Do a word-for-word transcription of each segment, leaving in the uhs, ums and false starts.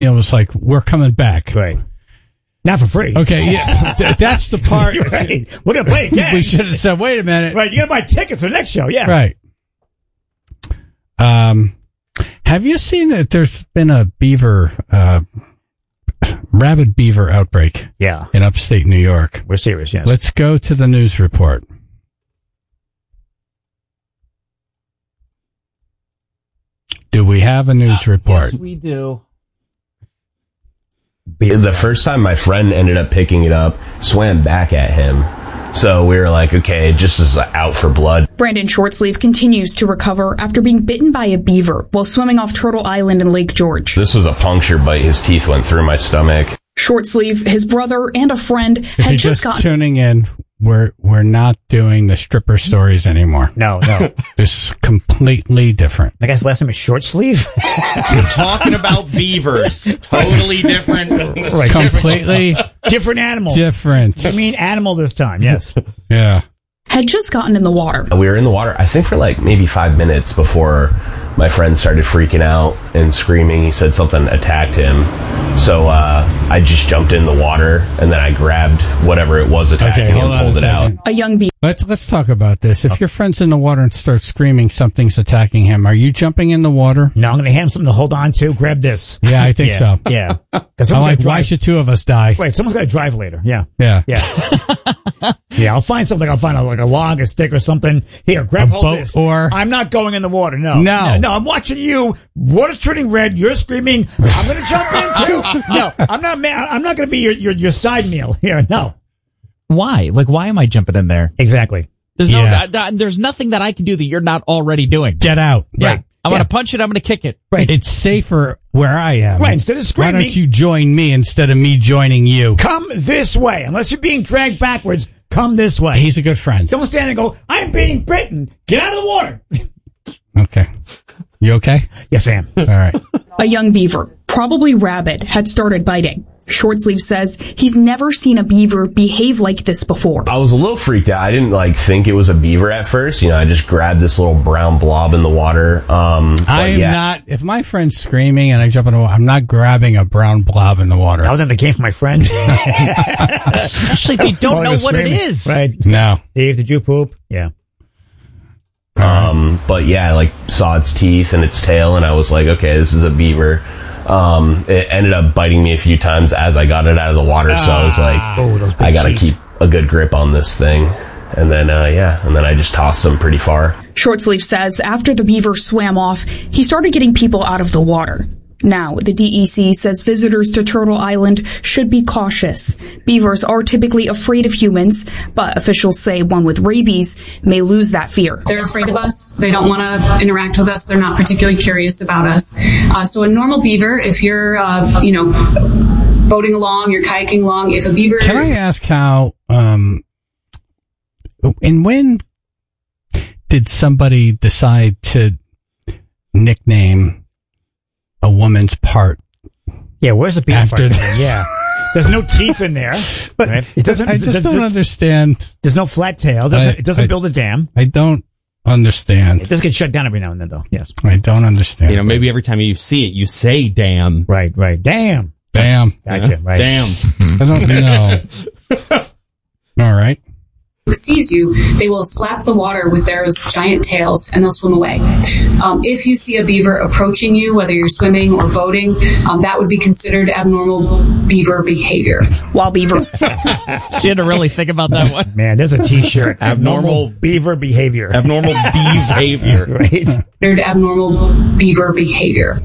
it was like, we're coming back. Right. Not for free. Okay, yeah, th- that's the part. You're right. We're going to play again. We should have said, wait a minute. Right, you're going to buy tickets for the next show, yeah. Right. Um, have you seen that there's been a beaver, uh, rabid beaver outbreak? Yeah. In upstate New York. We're serious, yes. Let's go to the news report. Do we have a news uh, report? Yes, we do. The first time my friend ended up picking it up, swam back at him. So we were like, okay, just is out for blood. Brandon Shortsleeve continues to recover after being bitten by a beaver while swimming off Turtle Island in Lake George. This was a puncture bite. His teeth went through my stomach. Shortsleeve, his brother, and a friend if had you're just, just gotten... tuning in, we're, we're not doing the stripper stories anymore. No, no. This is completely different. I guess last name is Short Sleeve? You're talking about beavers. Totally different. Right, completely different, different animal. Different. I mean animal this time, yes. Yeah. Had just gotten in the water. We were in the water, I think, for like maybe five minutes before my friend started freaking out and screaming. He said something attacked him. So uh, I just jumped in the water, and then I grabbed whatever it was attacking okay, hold and on pulled a it out. second. A young beaver. Let's let's talk about this. If your friend's in the water and starts screaming something's attacking him, are you jumping in the water? No, I'm going to hand him something to hold on to. Grab this. Yeah, I think yeah, so. Yeah. I'm like, why should two of us die? Wait, someone's got to drive later. Yeah. Yeah. Yeah. Yeah, I'll find something. I'll find a, like a log, a stick, or something. Here, grab A hold boat of this. or- I'm not going in the water. No. No. No, no, I'm watching you. Water's turning red. You're screaming. I'm going to jump in too. No, I'm not. Man, I'm not going to be your, your your side meal here. No. Why? Like, why am I jumping in there? Exactly. There's Yeah. no. Uh, uh, there's nothing that I can do that you're not already doing. Get out. Yeah. Right. I'm Yeah. gonna punch it. I'm gonna kick it. Right. It's safer where I am. Right, instead of screaming- Why don't you join me instead of me joining you? Come this way. Unless you're being dragged backwards, come this way. He's a good friend. Don't stand there and go, I'm being bitten. Get out of the water. Okay. You okay? Yes, I am. All right. A young beaver, probably rabid, had started biting. Shortsleeve says he's never seen a beaver behave like this before. I was a little freaked out. I didn't like think it was a beaver at first. You know, I just grabbed this little brown blob in the water. Um, but I am yeah. not, if my friend's screaming and I jump in the water, I'm not grabbing a brown blob in the water. I was in the game for my friend. Especially if you don't While he know was what it screaming. is. Right. No. Steve, did you poop? Yeah. Um, but yeah, I like saw its teeth and its tail, and I was like, okay, this is a beaver. Um, it ended up biting me a few times as I got it out of the water, so I was like, Oh, those big I gotta teeth. keep a good grip on this thing. And then, uh, yeah, and then I just tossed them pretty far. Shortsleeve says after the beaver swam off, he started getting people out of the water. Now, the D E C says visitors to Turtle Island should be cautious. Beavers are typically afraid of humans, but officials say one with rabies may lose that fear. They're afraid of us. They don't want to interact with us. They're not particularly curious about us. Uh, so a normal beaver, if you're, uh, you know, boating along, you're kayaking along, if a beaver... Can I ask how, um, and when did somebody decide to nickname a woman's part? Yeah, where's the beef After part? this? Yeah. There's no teeth in there. But Right? It doesn't, I just there's, don't understand. there's no flat tail. It doesn't, I- it doesn't I- build a dam. I don't understand. It does get shut down every now and then, though. Yes. I don't understand. You know, maybe every time you see it, you say "damn." Right, right. Damn. Damn. Gotcha. Right. Damn. I don't know. All right. sees you, they will slap the water with those giant tails and they'll swim away. Um, if you see a beaver approaching you, whether you're swimming or boating, um, that would be considered abnormal beaver behavior. Wild beaver. She had to really think about that one. Man, there's a t-shirt. Abnormal beaver behavior. Abnormal behavior. Right? Considered abnormal beaver behavior.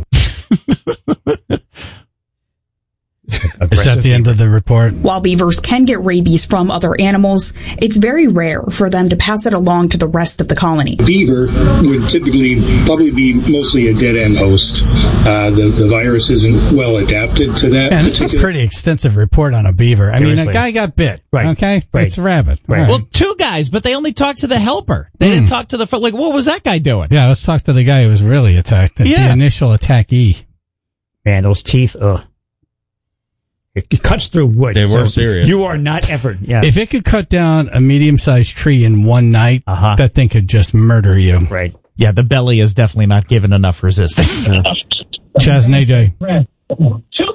Is that the end of the report? While beavers can get rabies from other animals, it's very rare for them to pass it along to the rest of the colony. Beaver would typically probably be mostly a dead-end host. Uh, the, the virus isn't well adapted to that. And it's a pretty extensive report on a beaver. I Seriously. mean, a guy got bit. Right. Okay? Right. It's a rabbit. Right. All Well, two guys, but they only talked to the helper. They didn't talk to the fr- like. What was that guy doing? Yeah, let's talk to the guy who was really attacked. The, Yeah. the initial attackee. Man, those teeth, ugh. It, it cuts through wood. They were so serious. You are not effort. Yeah. If it could cut down a medium-sized tree in one night, Uh-huh. that thing could just murder you. right. Yeah, the belly is definitely not given enough resistance. Chaz and A J. Two